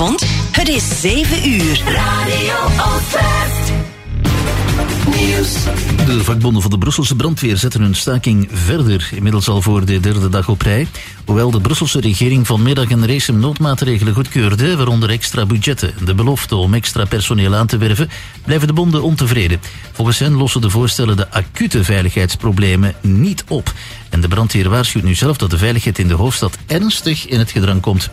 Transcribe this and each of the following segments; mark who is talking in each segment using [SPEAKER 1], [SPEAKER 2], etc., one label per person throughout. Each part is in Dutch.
[SPEAKER 1] Goedenavond, het is 7 uur. Radio Oostwest. Nieuws.
[SPEAKER 2] De vakbonden van de Brusselse brandweer zetten hun staking verder, inmiddels al voor de derde dag op rij. Hoewel de Brusselse regering vanmiddag een race noodmaatregelen goedkeurde, waaronder extra budgetten en de belofte om extra personeel aan te werven, blijven de bonden ontevreden. Volgens hen lossen de voorstellen de acute veiligheidsproblemen niet op. En de brandweer waarschuwt nu zelf dat de veiligheid in de hoofdstad ernstig in het gedrang komt.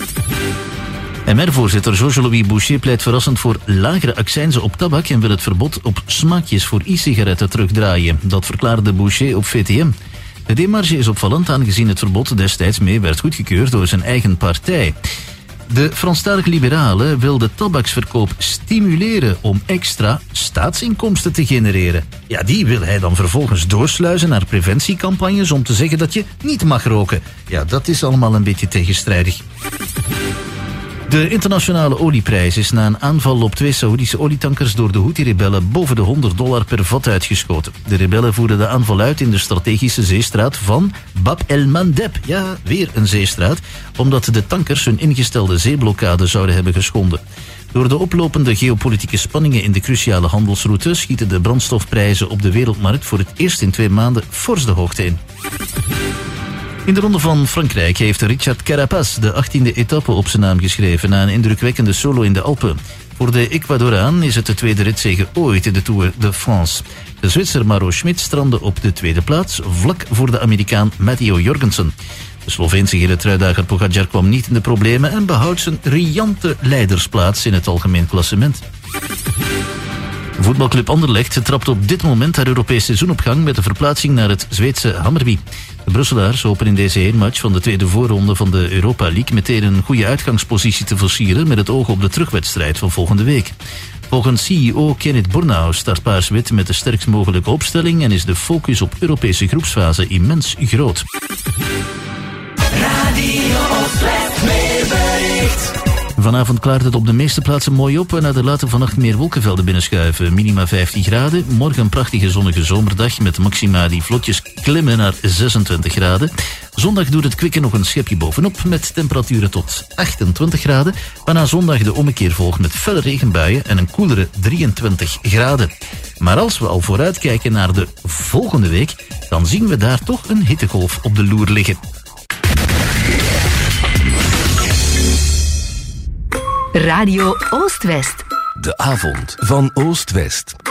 [SPEAKER 2] MR-voorzitter Georges-Louis Boucher pleit verrassend voor lagere accijnzen op tabak en wil het verbod op smaakjes voor e-sigaretten terugdraaien. Dat verklaarde Boucher op VTM. De demarge is opvallend aangezien het verbod destijds mee werd goedgekeurd door zijn eigen partij. De Franstalige Liberalen wil de tabaksverkoop stimuleren om extra staatsinkomsten te genereren. Ja, die wil hij dan vervolgens doorsluizen naar preventiecampagnes om te zeggen dat je niet mag roken. Ja, dat is allemaal een beetje tegenstrijdig. De internationale olieprijs is na een aanval op 2 Saoedische olietankers door de Houthi-rebellen boven de $100 per vat uitgeschoten. De rebellen voerden de aanval uit in de strategische zeestraat van Bab el-Mandeb. Ja, weer een zeestraat, omdat de tankers hun ingestelde zeeblokkade zouden hebben geschonden. Door de oplopende geopolitieke spanningen in de cruciale handelsroute schieten de brandstofprijzen op de wereldmarkt voor het eerst in 2 maanden fors de hoogte in. In de Ronde van Frankrijk heeft Richard Carapaz de 18e etappe op zijn naam geschreven na een indrukwekkende solo in de Alpen. Voor de Ecuadoraan is het de tweede ritzege ooit in de Tour de France. De Zwitser Mauro Schmid strandde op de tweede plaats, vlak voor de Amerikaan Matteo Jorgensen. De Sloveense gele truidager Pogačar kwam niet in de problemen en behoudt zijn riante leidersplaats in het algemeen klassement. Voetbalclub Anderlecht trapt op dit moment haar Europees seizoen op gang met de verplaatsing naar het Zweedse Hammarby. De Brusselaars hopen in deze heenmatch van de tweede voorronde van de Europa League meteen een goede uitgangspositie te versieren met het oog op de terugwedstrijd van volgende week. Volgens CEO Kenneth Bornhaus start Paars-Wit met de sterkst mogelijke opstelling en is de focus op Europese groepsfase immens groot.
[SPEAKER 1] Radio Oostwest weerbericht.
[SPEAKER 2] Vanavond klaart het op de meeste plaatsen mooi op en uit de later vannacht meer wolkenvelden binnenschuiven. Minima 15 graden. Morgen een prachtige zonnige zomerdag met maxima die vlotjes klimmen naar 26 graden. Zondag doet het kwikken nog een schepje bovenop met temperaturen tot 28 graden. Waarna zondag de ommekeer volgt met felle regenbuien en een koelere 23 graden. Maar als we al vooruitkijken naar de volgende week, dan zien we daar toch een hittegolf op de loer liggen.
[SPEAKER 3] Radio Oostwest.
[SPEAKER 4] De avond van Oost-West.